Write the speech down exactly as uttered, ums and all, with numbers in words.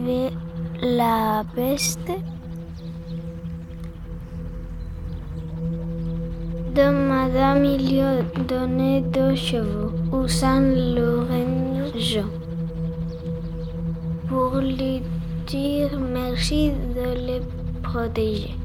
avait la peste. Donc madame il lui a donné deux chevaux, usant l'orange, pour lui dire merci de les protéger.